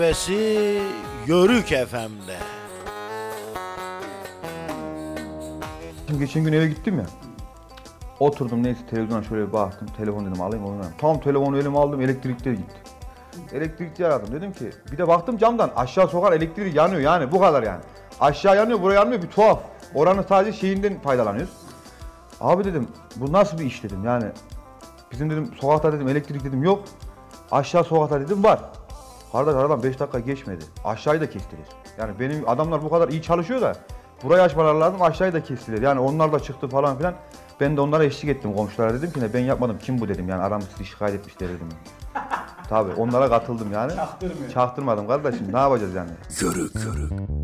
Besi Yörük FM'de. Şimdi geçen gün eve gittim ya. Oturdum neyse televizyona şöyle bir baktım. Telefon dedim alayım oynayayım. Tam telefonu elime aldım elektrikler gitti. Elektrikçi aradım dedim ki bir de baktım camdan aşağı sokar elektrik yanıyor yani bu kadar yani. Aşağı yanıyor buraya yanmıyor bir tuhaf. Oranın sadece şeyinden faydalanıyoruz. Abi dedim bu nasıl bir iş dedim yani. Bizim dedim sokakta dedim elektrik dedim yok. Aşağı sokakta dedim var. Kardeş aradan 5 dakika geçmedi. Aşağıyı da kestiler. Yani benim adamlar bu kadar iyi çalışıyor da burayı açmaları lazım aşağıyı da kestiler. Yani onlar da çıktı falan filan. Ben de onlara eşlik ettim komşulara dedim ki ne ben yapmadım kim bu dedim yani aramı sizi şikayet etmişler dedim. Tabii onlara katıldım yani. Çaktırmadım kardeşim ne yapacağız yani. Yörük.